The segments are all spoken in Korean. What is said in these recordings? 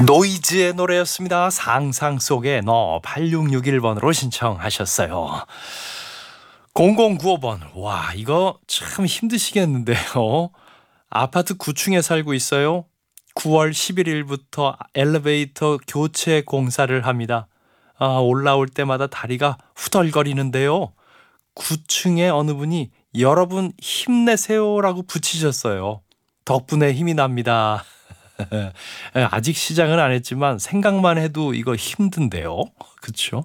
노이즈의 노래였습니다. 상상 속의 너 8661번으로 신청하셨어요. 0095번. 와, 이거 참 힘드시겠는데요. 아파트 9층에 살고 있어요. 9월 11일부터 엘리베이터 교체 공사를 합니다. 올라올 때마다 다리가 후덜거리는데요. 9층에 어느 분이 여러분 힘내세요라고 붙이셨어요. 덕분에 힘이 납니다. 아직 시작은 안 했지만 생각만 해도 이거 힘든데요. 그렇죠?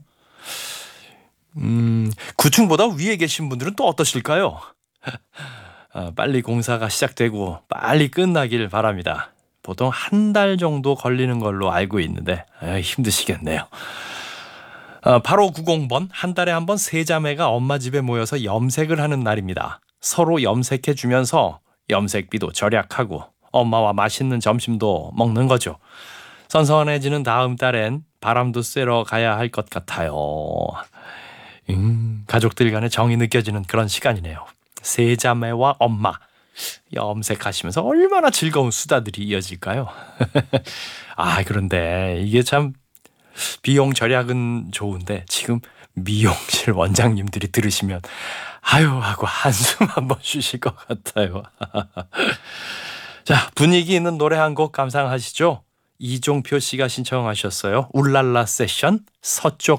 9층보다 위에 계신 분들은 또 어떠실까요? 빨리 공사가 시작되고 빨리 끝나길 바랍니다. 보통 한 달 정도 걸리는 걸로 알고 있는데 힘드시겠네요. 8590번. 한 달에 한 번 세 자매가 엄마 집에 모여서 염색을 하는 날입니다. 서로 염색해 주면서 염색비도 절약하고 엄마와 맛있는 점심도 먹는 거죠. 선선해지는 다음 달엔 바람도 쐬러 가야 할 것 같아요. 가족들 간의 정이 느껴지는 그런 시간이네요. 세 자매와 엄마 염색하시면서 얼마나 즐거운 수다들이 이어질까요? 그런데 이게 참 비용 절약은 좋은데 지금 미용실 원장님들이 들으시면 아유 하고 한숨 한번 쉬실 것 같아요. 자, 분위기 있는 노래 한 곡 감상하시죠. 이종표 씨가 신청하셨어요. 울랄라 세션 서쪽